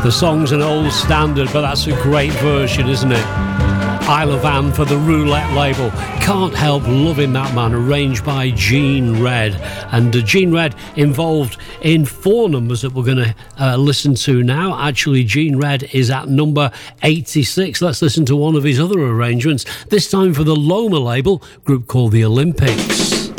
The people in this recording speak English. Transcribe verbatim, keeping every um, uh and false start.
The song's an old standard, but that's a great version, isn't it? Isle of Anne for the Roulette label. Can't help loving that man, arranged by Gene Red. And uh, Gene Red involved in four numbers that we're going to uh, listen to now. Actually, Gene Red is at number eighty-six. Let's listen to one of his other arrangements, this time for the Loma label, group called the Olympics.